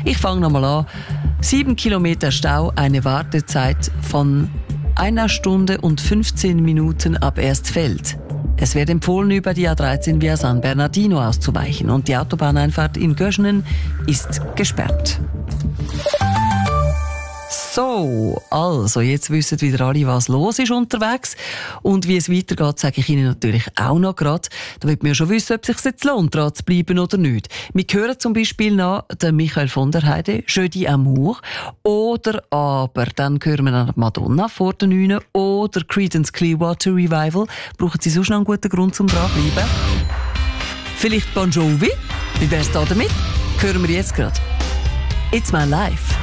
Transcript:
Ich fange nochmal an. 7 Kilometer Stau, eine Wartezeit von 1 Stunde und 15 Minuten ab Erstfeld. Es wird empfohlen, über die A13 via San Bernardino auszuweichen und die Autobahneinfahrt in Göschenen ist gesperrt. So, also jetzt wissen wieder alle, was los ist unterwegs. Und wie es weitergeht, sage ich Ihnen natürlich auch noch gerade. Da wird man ja schon wissen, ob es sich jetzt lohnt, dran zu bleiben oder nicht. Wir hören zum Beispiel noch den Michael von der Heide, «Jeudi Amour». Oder aber, dann hören wir noch Madonna vor den 9 oder Creedence Clearwater Revival. Brauchen Sie sonst noch einen guten Grund zum dranbleiben? Vielleicht Bon Jovi? Wie wär's da damit? Hören wir jetzt gerade. «It's My Life».